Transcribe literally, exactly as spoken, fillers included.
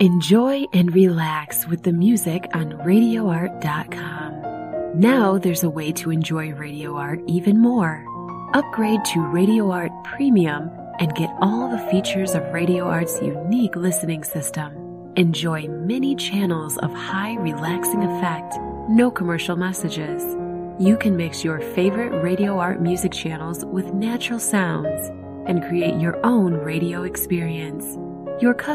Enjoy and relax with the music on radio art dot com. Now there's a way to enjoy Radio Art even more. Upgrade to Radio Art Premium and get all the features of Radio Art's unique listening system. Enjoy many channels of high relaxing effect, no commercial messages. You can mix your favorite Radio Art music channels with natural sounds and create your own radio experience. Your